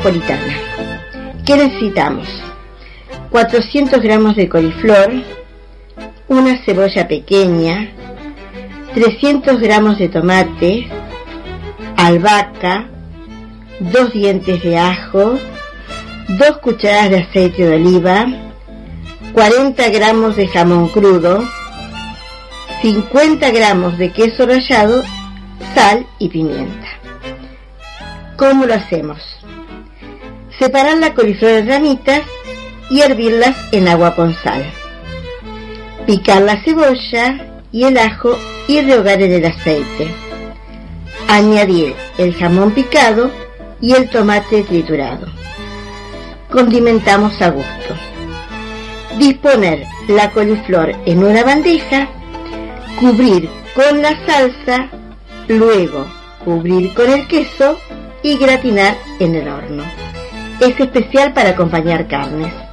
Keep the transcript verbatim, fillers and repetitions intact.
napolitana. ¿Qué necesitamos? cuatrocientos gramos de coliflor, una cebolla pequeña, trescientos gramos de tomate, albahaca, dos dientes de ajo, dos cucharadas de aceite de oliva, cuarenta gramos de jamón crudo, cincuenta gramos de queso rallado, sal y pimienta. ¿Cómo lo hacemos? Separar la coliflor en ramitas y hervirlas en agua con sal. Picar la cebolla y el ajo y rehogar en el aceite. Añadir el jamón picado y el tomate triturado. Condimentamos a gusto. Disponer la coliflor en una bandeja, cubrir con la salsa, luego cubrir con el queso y gratinar en el horno. Es especial para acompañar carnes.